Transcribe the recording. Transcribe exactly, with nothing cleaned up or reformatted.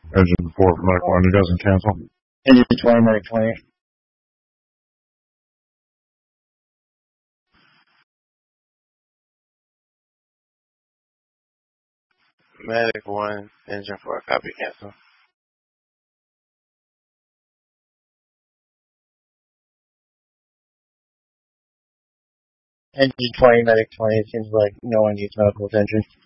Engine four for Medic one, he doesn't cancel. Engine twenty, Medic twenty. Medic one, engine four, copy, cancel. Engine twenty, Medic twenty. It seems like no one needs medical attention.